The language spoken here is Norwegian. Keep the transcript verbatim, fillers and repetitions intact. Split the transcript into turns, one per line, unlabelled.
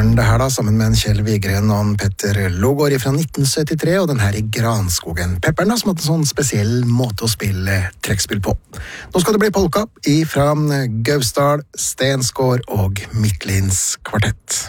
Pepperen det her da, sammen med en Kjell Vigren og en Petter Logård fra nitten syttitre, og den her i Granskogen. Pepperen da, som hadde en sånn spesiell måte å spille trekkspill på. Nå skal det bli polka ifra Gausdal, Stensgård og Midtlins kvartett.